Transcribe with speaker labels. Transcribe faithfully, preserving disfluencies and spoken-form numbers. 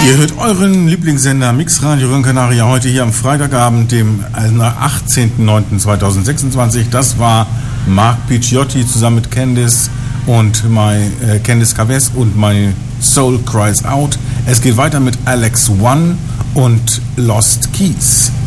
Speaker 1: Ihr hört euren Lieblingssender Mixradio Gran Canaria heute hier am Freitagabend, dem achtzehnten neunten zweitausendsechsundzwanzig. Das war Mark Picciotti zusammen mit Candice und my, äh, Candice Chavez und My Soul Cries Out. Es geht weiter mit Alex One und Lost Keys.